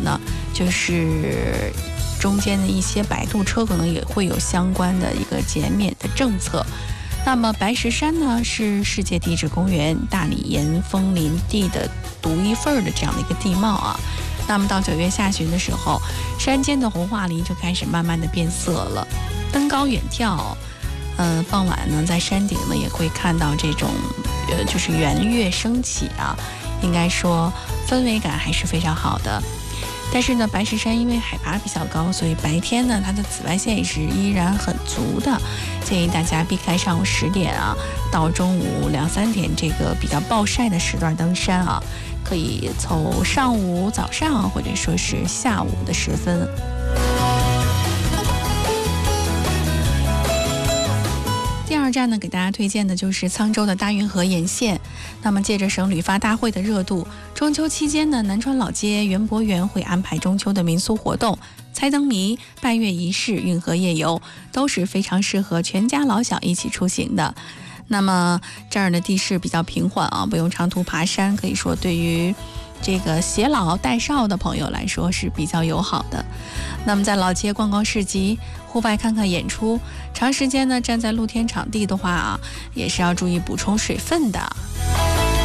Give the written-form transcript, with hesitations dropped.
呢，就是中间的一些摆渡车可能也会有相关的一个减免的政策。那么白石山呢，是世界地质公园大理岩峰林地的独一份的这样的一个地貌啊。那么到9月下旬的时候，山间的红桦林就开始慢慢的变色了。登高远眺，傍晚呢，在山顶呢也会看到这种就是圆月升起啊，应该说氛围感还是非常好的。但是呢，白石山因为海拔比较高，所以白天呢，它的紫外线也是依然很足的。建议大家避开上午10点啊，到中午2、3点这个比较暴晒的时段登山啊，可以从上午、早上或者说是下午的时分。第二站呢，给大家推荐的就是沧州的大运河沿线。那么借着省旅发大会的热度，中秋期间呢，南川老街园博园会安排中秋的民俗活动，猜灯谜、拜月仪式、运河夜游，都是非常适合全家老小一起出行的。那么这儿的地势比较平缓啊，不用长途爬山，可以说对于这个携老带少的朋友来说是比较友好的。那么在老街逛逛市集，户外看看演出，长时间呢站在露天场地的话啊，也是要注意补充水分的。